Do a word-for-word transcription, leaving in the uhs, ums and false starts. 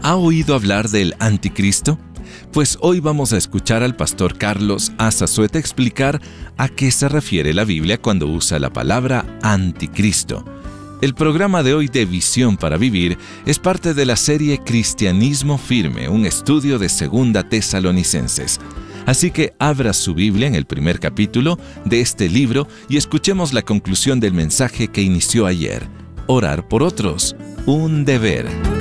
¿Ha oído hablar del anticristo? Pues hoy vamos a escuchar al pastor Carlos Azazueta explicar a qué se refiere la Biblia cuando usa la palabra anticristo. El programa de hoy de Visión para Vivir es parte de la serie Cristianismo Firme, un estudio de Segunda Tesalonicenses. Así que abra su Biblia en el primer capítulo de este libro y escuchemos la conclusión del mensaje que inició ayer. Orar por otros, un deber.